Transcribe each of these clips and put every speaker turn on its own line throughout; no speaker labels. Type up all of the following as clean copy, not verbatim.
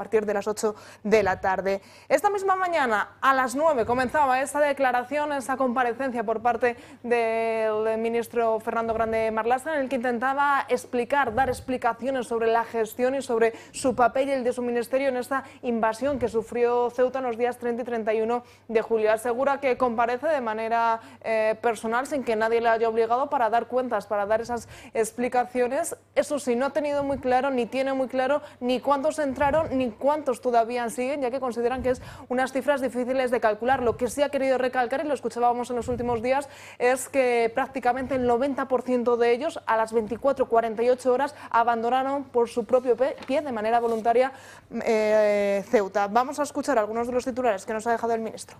partir de las 8 de la tarde. Esta misma mañana, a las 9, comenzaba esta declaración, esta comparecencia por parte del ministro Fernando Grande Marlaska, en el que intentaba dar explicaciones sobre la gestión y sobre su papel y el de su ministerio en esta invasión que sufrió Ceuta en los días 30 y 31 de julio. Asegura que comparece de manera personal, sin que nadie le haya obligado, para dar cuentas, para dar esas explicaciones. Eso sí, no ha tenido muy claro, ni tiene muy claro, ni cuántos entraron, ni cuántos todavía siguen, ya que consideran que es unas cifras difíciles de calcular. Lo que sí ha querido recalcar, y lo escuchábamos en los últimos días, es que prácticamente el 90% de ellos, a las 24-48 horas, abandonaron por su propio pie, de manera voluntaria, Ceuta. Vamos a escuchar algunos de los titulares que nos ha dejado el ministro.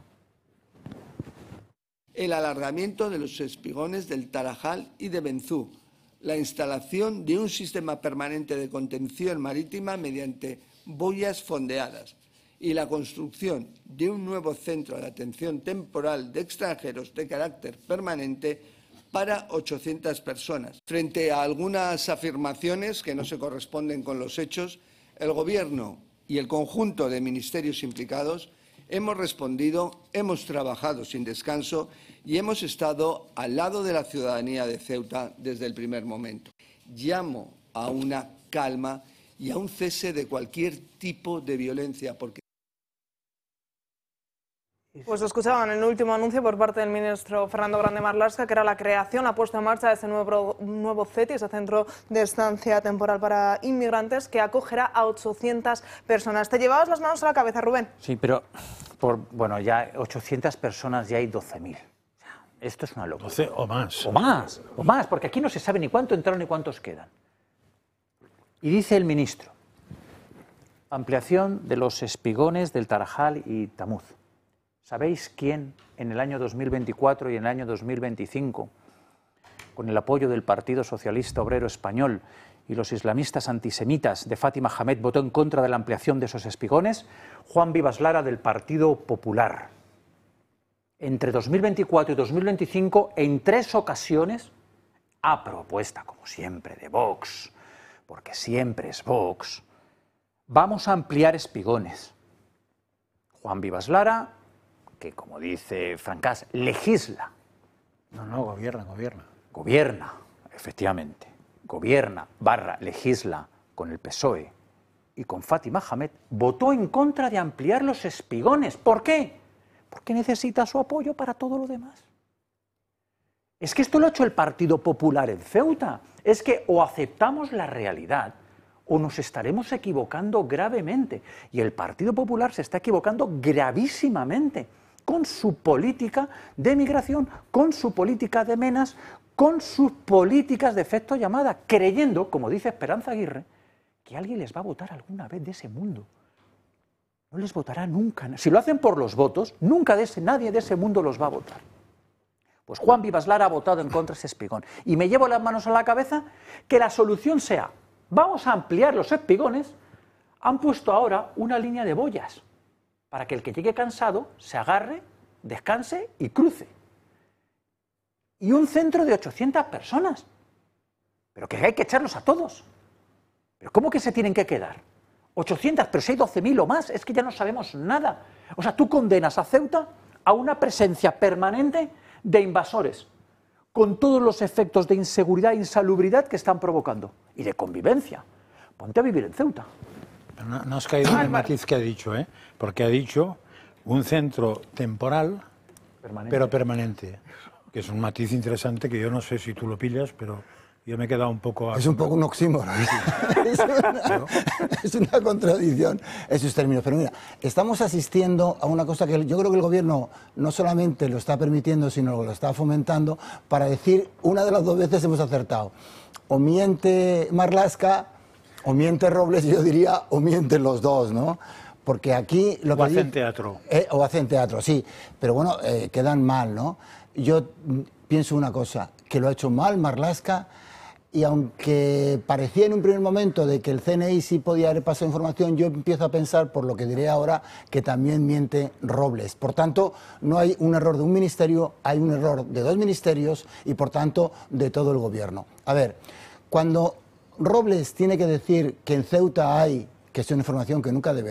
El alargamiento de los espigones del Tarajal y de Benzú, la instalación de un sistema permanente de contención marítima mediante boyas fondeadas y la construcción de un nuevo centro de atención temporal de extranjeros de carácter permanente para 800 personas. Frente a algunas afirmaciones que no se corresponden con los hechos, el Gobierno y el conjunto de ministerios implicados hemos respondido, hemos trabajado sin descanso y hemos estado al lado de la ciudadanía de Ceuta desde el primer momento. Llamo a una calma y a un cese de cualquier tipo de violencia, porque...
Pues escuchaban el último anuncio por parte del ministro Fernando Grande Marlaska, que era la creación, la puesta en marcha de ese nuevo CETI, ese centro de estancia temporal para inmigrantes, que acogerá a 800 personas. ¿Te llevabas las manos a la cabeza, Rubén?
Sí, pero bueno, ya 800 personas, ya hay 12.000. Esto es una locura.
12 o más.
O más, porque aquí no se sabe ni cuánto entraron ni cuántos quedan. Y dice el ministro, ampliación de los espigones del Tarajal y Tamuz. ¿Sabéis quién en el año 2024 y en el año 2025, con el apoyo del Partido Socialista Obrero Español y los islamistas antisemitas de Fátima Hamed, votó en contra de la ampliación de esos espigones? Juan Vivas Lara, del Partido Popular. Entre 2024 y 2025, en 3 ocasiones, a propuesta, como siempre, de Vox, porque siempre es Vox, vamos a ampliar espigones. Juan Vivas Lara, que, como dice Francás, legisla.
No, gobierna.
Gobierna, efectivamente. Gobierna / legisla con el PSOE y con Fátima Hamed, votó en contra de ampliar los espigones. ¿Por qué? Porque necesita su apoyo para todo lo demás. Es que esto lo ha hecho el Partido Popular en Ceuta. Es que o aceptamos la realidad o nos estaremos equivocando gravemente. Y el Partido Popular se está equivocando gravísimamente con su política de migración, con su política de menas, con sus políticas de efecto llamada, creyendo, como dice Esperanza Aguirre, que alguien les va a votar alguna vez de ese mundo. No les votará nunca. Si lo hacen por los votos, nunca nadie de ese mundo los va a votar. Pues Juan Vivas Lara ha votado en contra de ese espigón. Y me llevo las manos a la cabeza que la solución sea, vamos a ampliar los espigones. Han puesto ahora una línea de boyas para que el que llegue cansado se agarre, descanse y cruce. Y un centro de 800 personas. Pero que hay que echarlos a todos. ¿Pero cómo que se tienen que quedar? 800, pero si hay 12.000 o más, es que ya no sabemos nada. O sea, tú condenas a Ceuta a una presencia permanente de invasores, con todos los efectos de inseguridad e insalubridad que están provocando, y de convivencia. Ponte a vivir en Ceuta.
No has caído en el matiz que ha dicho, porque ha dicho un centro temporal, pero permanente, que es un matiz interesante que yo no sé si tú lo pillas, pero yo me he quedado un poco...
Es un poco un oxímoron. Es una contradicción esos términos. Pero mira, estamos asistiendo a una cosa que yo creo que el Gobierno no solamente lo está permitiendo, sino que lo está fomentando, para decir, una de las 2 veces hemos acertado. O miente Marlaska, o miente Robles, yo diría, o mienten los dos, ¿no? Porque aquí...
O hacen teatro.
O hacen teatro, sí. Pero bueno, quedan mal, ¿no? Yo pienso una cosa, que lo ha hecho mal Marlaska, y aunque parecía en un primer momento de que el CNI sí podía haber pasado información, yo empiezo a pensar, por lo que diré ahora, que también miente Robles. Por tanto, no hay un error de un ministerio, hay un error de 2 ministerios y, por tanto, de todo el Gobierno. A ver, cuando Robles tiene que decir que en Ceuta hay, que es una información que nunca debe